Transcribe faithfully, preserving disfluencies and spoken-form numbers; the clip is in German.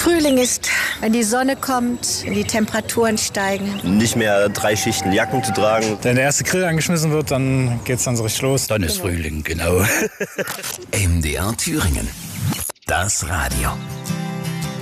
Frühling ist, wenn die Sonne kommt, wenn die Temperaturen steigen. Nicht mehr drei Schichten Jacken zu tragen. Wenn der erste Grill angeschmissen wird, dann geht's dann so richtig los. Dann ist Frühling, genau. M D R Thüringen. Das Radio.